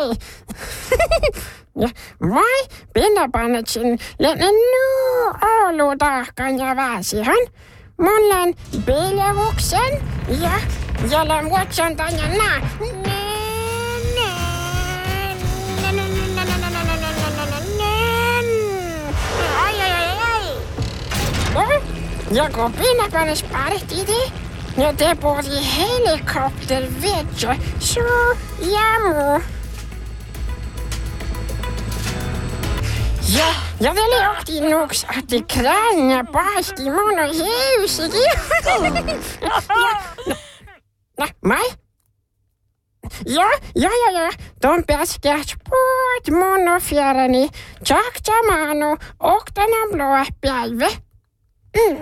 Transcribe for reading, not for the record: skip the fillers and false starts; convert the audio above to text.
Ja moi, pinnapanetsin lenen oulutahkan ja väsihän. Mulla on piilevuksen ja lämmuotsen tänne nää. Ja kun pinnapanes partiti, ja te puhuti helikoptervetso, suu ja muu. Ja te liuhti nuksahti krään ja paasti mun on heysikin. Mai? Ja. Ton pääskäs puut mun on fjärani. Tjaak tjamanu, oktana blåa päivä.